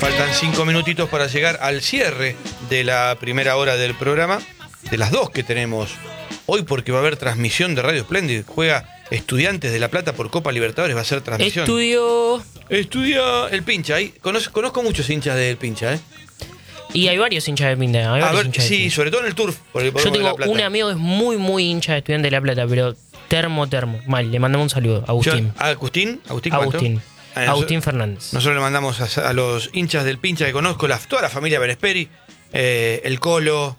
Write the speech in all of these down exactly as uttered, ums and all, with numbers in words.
Faltan cinco minutitos para llegar al cierre de la primera hora del programa, de las dos que tenemos hoy, porque va a haber transmisión de Radio Splendid. Juega Estudiantes de La Plata por Copa Libertadores, va a ser transmisión. Estudio... Estudia el Pincha. Ahí conozco, conozco muchos hinchas del Pincha, ¿eh? Y hay varios hinchas de Pincha. Hay a ver, hinchas sí, de Pincha. sobre todo en el turf. Porque Yo tengo un amigo que es muy, muy hincha de Estudiantes de La Plata, pero termo, termo. Mal, le mandamos un saludo. Agustín. Yo, ¿Agustín? ¿Agustín? Agustín. Ah, Agustín nosotros, Fernández. Nosotros le mandamos a, a los hinchas del Pincha que conozco, la, toda la familia Benesperi, eh, el Colo,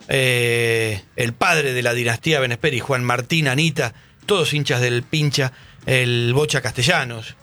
eh, el padre de la dinastía Benesperi, Juan Martín, Anita, todos hinchas del Pincha, el Bocha Castellanos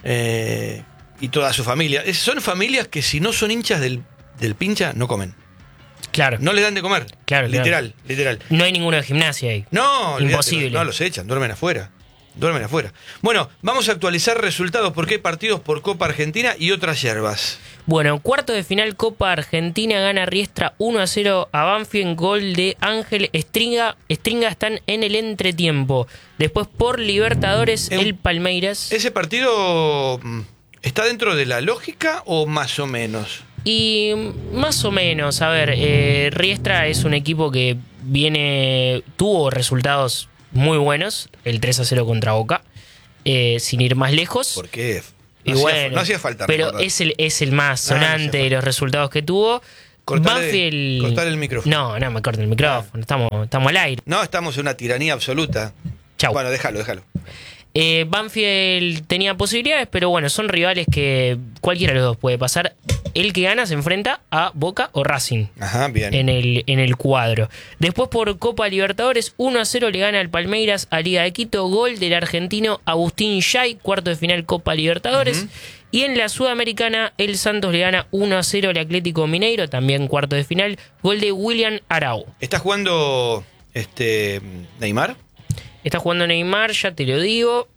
eh, y toda su familia. Es, son familias que si no son hinchas del, del Pincha, no comen. Claro. No le dan de comer. Claro, literal, claro. literal. No hay ninguno de gimnasia ahí. No, imposible. No, no los echan, duermen afuera. Duermen afuera. Bueno, vamos a actualizar resultados porque hay partidos por Copa Argentina y otras yerbas. Bueno, cuarto de final Copa Argentina, gana Riestra uno a cero a Banfield, gol de Ángel Stringa. Stringa están en el entretiempo. Después por Libertadores, en, el Palmeiras. ¿Ese partido está dentro de la lógica o más o menos? Y más o menos, a ver, eh, Riestra es un equipo que viene, tuvo resultados muy buenos, el tres a cero contra Boca, eh, sin ir más lejos. ¿Por qué? No, y hacía, bueno, no hacía falta pero recordar. es el, es el más sonante ah, no de los resultados que tuvo. Cortale, Banfield... cortale el micrófono. No, no me corten el micrófono, estamos, estamos al aire. No, estamos en una tiranía absoluta. Chau. Bueno, déjalo, déjalo. Eh, Banfield tenía posibilidades, pero bueno, son rivales que cualquiera de los dos puede pasar. El que gana se enfrenta a Boca o Racing. Ajá, bien. En el, en el cuadro. Después por Copa Libertadores, uno a cero le gana al Palmeiras a Liga de Quito. Gol del argentino Agustín Yay, cuarto de final Copa Libertadores. Uh-huh. Y en la Sudamericana, el Santos le gana uno a cero al Atlético Mineiro, también cuarto de final. Gol de William Arau. ¿Está jugando este Neymar? Está jugando Neymar, ya te lo digo.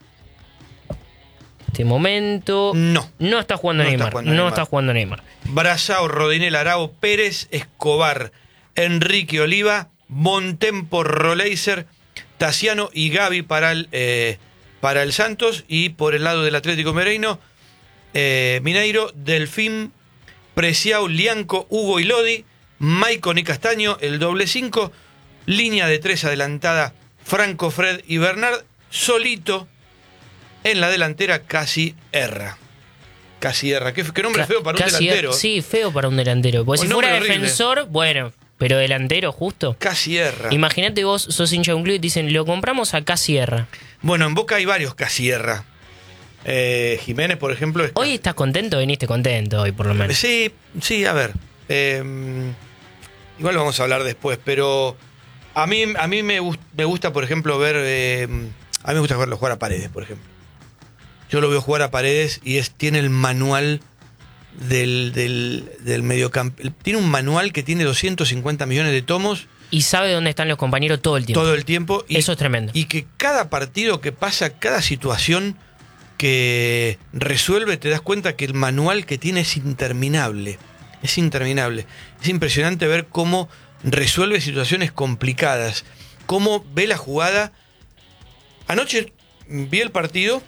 Este momento. No. No está jugando no Neymar. Está jugando no Neymar. está jugando Neymar. Brazao, Rodinel, Arao, Pérez, Escobar, Enrique Oliva, Bontempo, Roleiser, Tassiano y Gaby para el, eh, para el Santos. Y por el lado del Atlético Mineiro, eh, Mineiro, Delfín, Preciado, Lianco, Hugo y Lodi, Maicon y Castaño, el doble cinco. Línea de tres adelantada, Franco, Fred y Bernard. Solito en la delantera, casi erra. Casi erra. ¿Qué, qué nombre Ca feo para un delantero? Er, sí, feo para un delantero. Porque un si fuera horrible. Defensor, bueno, pero delantero justo. Casi erra. Imagínate vos sos hincha de un club y te dicen, lo compramos a casi erra. Bueno, en Boca hay varios casi erra. Eh, Jiménez, por ejemplo. Es... Hoy estás contento, viniste contento hoy por lo menos. Sí, sí, a ver. Eh, igual lo vamos a hablar después, pero a mí, a mí me, me gusta, por ejemplo, ver... Eh, a mí me gusta verlo jugar a Paredes, por ejemplo. Yo lo veo jugar a Paredes y es, tiene el manual del, del, del mediocampo. Tiene un manual que tiene doscientos cincuenta millones de tomos. Y sabe dónde están los compañeros todo el tiempo. Todo el tiempo. Y, eso es tremendo. Y que cada partido que pasa, cada situación que resuelve, te das cuenta que el manual que tiene es interminable. Es interminable. Es impresionante ver cómo resuelve situaciones complicadas. Cómo ve la jugada. Anoche vi el partido.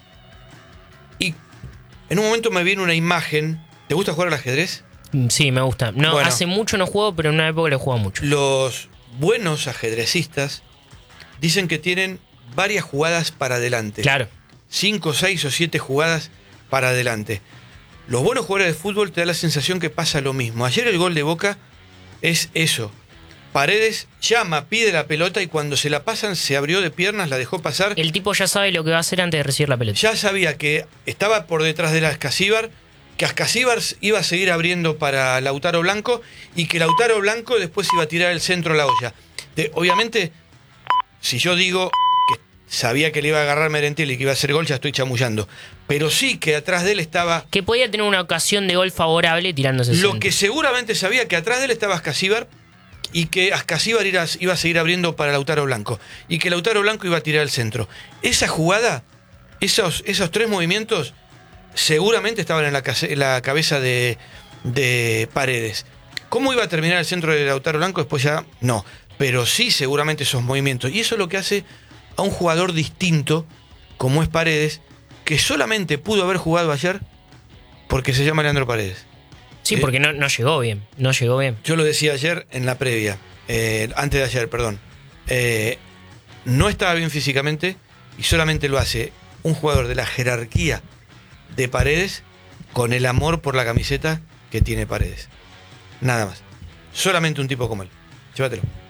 Y en un momento me viene una imagen. ¿Te gusta jugar al ajedrez? Sí, me gusta. No, bueno, hace mucho no juego, pero en una época le jugaba mucho. Los buenos ajedrecistas dicen que tienen varias jugadas para adelante. Claro. Cinco, seis o siete jugadas para adelante. Los buenos jugadores de fútbol te da la sensación que pasa lo mismo. Ayer el gol de Boca es eso. Paredes llama, pide la pelota y cuando se la pasan se abrió de piernas, la dejó pasar. El tipo ya sabe lo que va a hacer antes de recibir la pelota. Ya sabía que estaba por detrás de la Ascasíbar, que Ascasíbar iba a seguir abriendo para Lautaro Blanco y que Lautaro Blanco después iba a tirar el centro a la olla. De, obviamente, si yo digo que sabía que le iba a agarrar Merentiel y que iba a hacer gol, ya estoy chamullando. Pero sí que atrás de él estaba... Que podía tener una ocasión de gol favorable tirándose el Lo centro. que seguramente sabía que atrás de él estaba Ascasíbar y que Ascasíbar iba a seguir abriendo para Lautaro Blanco y que Lautaro Blanco iba a tirar el centro. Esa jugada, esos, esos tres movimientos seguramente estaban en la, en la cabeza de, de Paredes. ¿Cómo iba a terminar el centro de Lautaro Blanco? Después ya no, pero sí seguramente esos movimientos. Y eso es lo que hace a un jugador distinto como es Paredes, que solamente pudo haber jugado ayer porque se llama Leandro Paredes. Sí, Eh, porque no, no llegó bien, no llegó bien. Yo lo decía ayer en la previa, eh, antes de ayer, perdón. Eh, no estaba bien físicamente y solamente lo hace un jugador de la jerarquía de Paredes con el amor por la camiseta que tiene Paredes. Nada más. Solamente un tipo como él. Llévatelo.